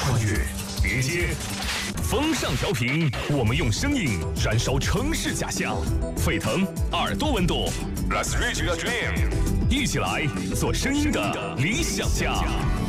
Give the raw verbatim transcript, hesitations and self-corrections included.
穿越，连接，风尚调频，我们用声音燃烧城市假象，沸腾耳朵温度。Let's reach your dream， 一起来做声音的理想家。